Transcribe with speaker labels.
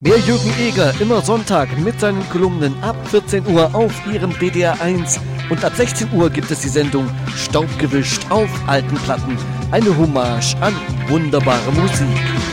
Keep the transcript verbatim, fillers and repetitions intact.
Speaker 1: Mehr Jürgen Eger, immer Sonntag mit seinen Kolumnen ab vierzehn Uhr auf Ihrem D D R eins. Und ab sechzehn Uhr gibt es die Sendung Staubgewischt auf alten Platten. Eine Hommage an wunderbare Musik.